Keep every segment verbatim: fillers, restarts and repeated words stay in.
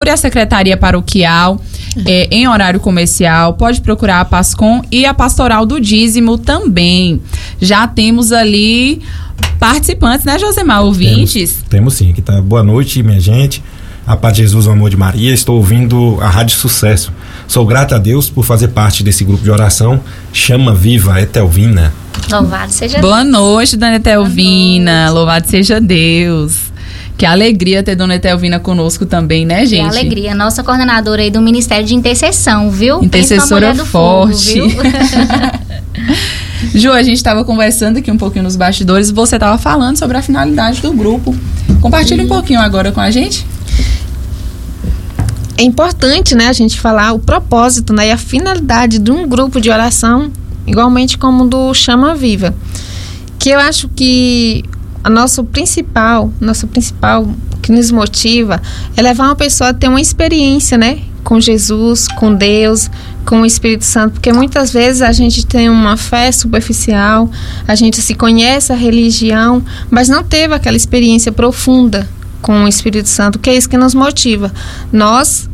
procure a Secretaria Paroquial é, em horário comercial, pode procurar a PASCOM e a Pastoral do Dízimo também. Já temos ali participantes, né, Josemar? Ouvintes? Temos, temos sim, aqui tá. Boa noite, minha gente. A paz de Jesus, o amor de Maria. Estou ouvindo a Rádio Sucesso. Sou grato a Deus por fazer parte desse grupo de oração. Chama Viva Etelvina. Louvado seja Boa Deus. Noite, Dona Etelvina. Noite. Louvado seja Deus. Que alegria ter Dona Etelvina conosco também, né, gente? Que alegria. Nossa coordenadora aí do Ministério de Intercessão, viu? Intercessora forte. Fogo, viu? Ju, a gente estava conversando aqui um pouquinho nos bastidores. Você estava falando sobre a finalidade do grupo. Compartilha um pouquinho agora com a gente. É importante, né, a gente falar o propósito, né, e a finalidade de um grupo de oração, igualmente como do Chama Viva. Que eu acho que a nossa principal, nossa principal que nos motiva é levar uma pessoa a ter uma experiência, né, com Jesus, com Deus, com o Espírito Santo, porque muitas vezes a gente tem uma fé superficial, a gente se conhece a religião, mas não teve aquela experiência profunda com o Espírito Santo, que é isso que nos motiva. Nós,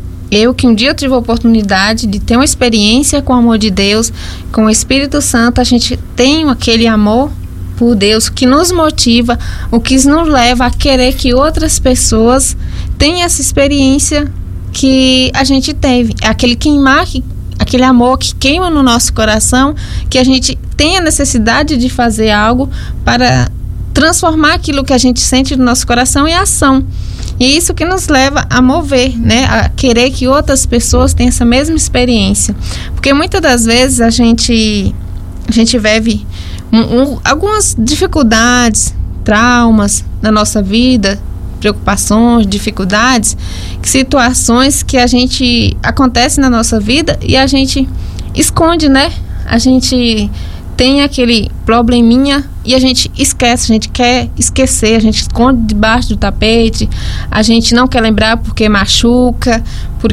eu que um dia tive a oportunidade de ter uma experiência com o amor de Deus, com o Espírito Santo, a gente tem aquele amor por Deus que nos motiva, o que nos leva a querer que outras pessoas tenham essa experiência que a gente teve. É aquele queimar, que, aquele amor que queima no nosso coração, que a gente tem a necessidade de fazer algo para transformar aquilo que a gente sente no nosso coração em ação. E é isso que nos leva a mover, né? A querer que outras pessoas tenham essa mesma experiência. Porque muitas das vezes a gente, a gente vive um, um, algumas dificuldades, traumas na nossa vida, preocupações, dificuldades, situações que a gente acontece na nossa vida e a gente esconde, né? A gente tem aquele probleminha e a gente esquece, a gente quer esquecer, a gente esconde debaixo do tapete, a gente não quer lembrar porque machuca,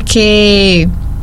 porque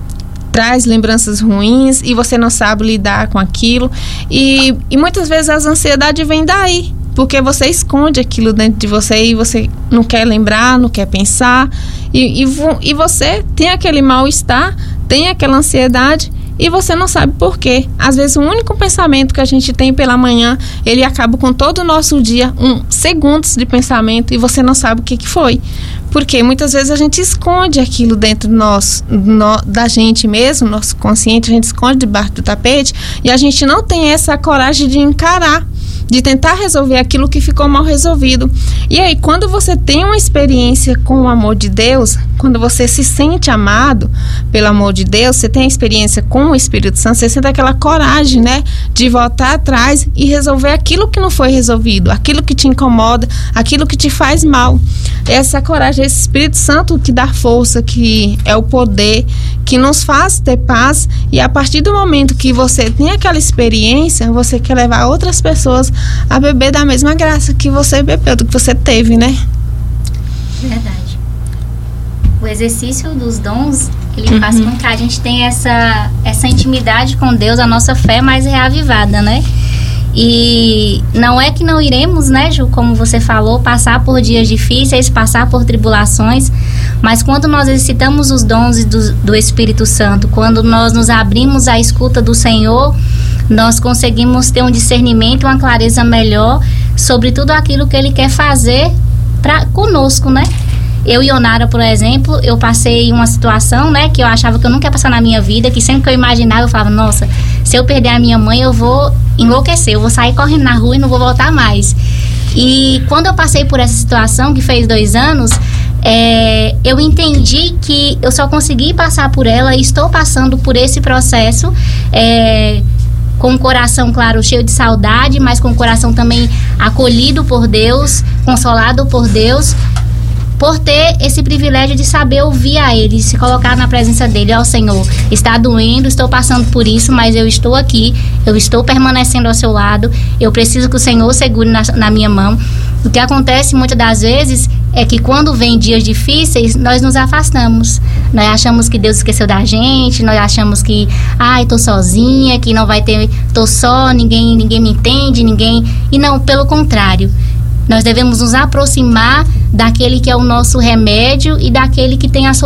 traz lembranças ruins e você não sabe lidar com aquilo e, e muitas vezes as ansiedades vêm daí, porque você esconde aquilo dentro de você e você não quer lembrar, não quer pensar e, e, e você tem aquele mal-estar, tem aquela ansiedade e você não sabe por quê. Às vezes o único pensamento que a gente tem pela manhã, ele acaba com todo o nosso dia, um segundos de pensamento e você não sabe o que, que foi. Porque muitas vezes a gente esconde aquilo dentro do nosso, no, da gente mesmo, nosso consciente, a gente esconde debaixo do tapete e a gente não tem essa coragem de encarar, de tentar resolver aquilo que ficou mal resolvido. E aí, quando você tem uma experiência com o amor de Deus, quando você se sente amado pelo amor de Deus, você tem a experiência com o Espírito Santo, você sente aquela coragem, né, de voltar atrás e resolver aquilo que não foi resolvido, aquilo que te incomoda, aquilo que te faz mal. Essa coragem, esse Espírito Santo que dá força, que é o poder, que nos faz ter paz, e a partir do momento que você tem aquela experiência, você quer levar outras pessoas a beber da mesma graça que você bebeu, do que você teve, né? Verdade. O exercício dos dons, ele uhum. faz com que a gente tenha essa, essa intimidade com Deus, a nossa fé mais reavivada, né? E não é que não iremos, né, Ju, como você falou, passar por dias difíceis, passar por tribulações, mas quando nós exercitamos os dons do, do Espírito Santo, quando nós nos abrimos à escuta do Senhor, nós conseguimos ter um discernimento, uma clareza melhor sobre tudo aquilo que Ele quer fazer pra, conosco, né? Eu e Onara, por exemplo, eu passei uma situação, né, que eu achava que eu nunca ia passar na minha vida, que sempre que eu imaginava, eu falava, nossa, se eu perder a minha mãe, eu vou enlouquecer, eu vou sair correndo na rua e não vou voltar mais. E quando eu passei por essa situação, que fez dois anos, é, eu entendi que eu só consegui passar por ela e estou passando por esse processo, é, com o coração, claro, cheio de saudade, mas com o coração também acolhido por Deus, consolado por Deus, por ter esse privilégio de saber ouvir a Ele, de se colocar na presença dEle. Ó, Senhor, está doendo, estou passando por isso, mas eu estou aqui, eu estou permanecendo ao seu lado, eu preciso que o Senhor segure na, na minha mão. O que acontece muitas das vezes é que quando vem dias difíceis, nós nos afastamos. Nós achamos que Deus esqueceu da gente, nós achamos que, ai, estou sozinha, que não vai ter, estou só, ninguém, ninguém me entende, ninguém... E não, pelo contrário. Nós devemos nos aproximar daquele que é o nosso remédio e daquele que tem a solução.